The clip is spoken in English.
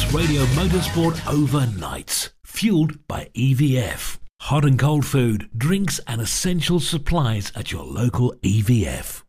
Sports Radio Motorsport Overnights, fueled by EVF. Hot and cold food, drinks and essential supplies at your local EVF.